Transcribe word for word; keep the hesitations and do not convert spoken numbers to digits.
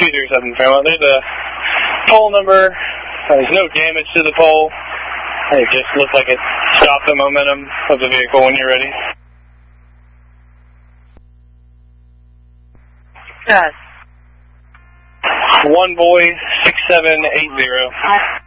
two three seven Fairmont. There's a pole number. There's no damage to the pole. It just looks like it stopped the momentum of the vehicle when you're ready. Yes. One boy, six seven eight zero.